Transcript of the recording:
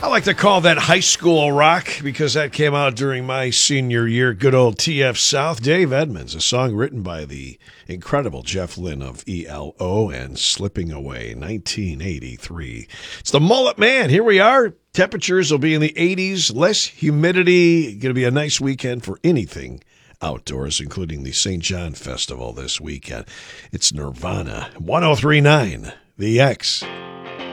I like to call that high school rock because that came out during my senior year. Good old TF South. Dave Edmunds, a song written by the incredible Jeff Lynne of ELO and Slipping Away, 1983. It's the Mullet Man. Here we are. Temperatures will be in the 80s, less humidity. Going to be a nice weekend for anything outdoors, including the St. John Festival this weekend. It's Nirvana. 103.9, The X.